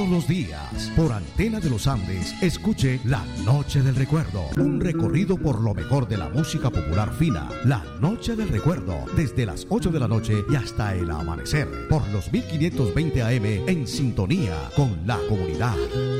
los días, por Antena de los Andes, escuche La Noche del Recuerdo, un recorrido por lo mejor de la música popular fina. La Noche del Recuerdo, desde las 8 de la noche y hasta el amanecer, por los 1520 AM, en sintonía con la comunidad.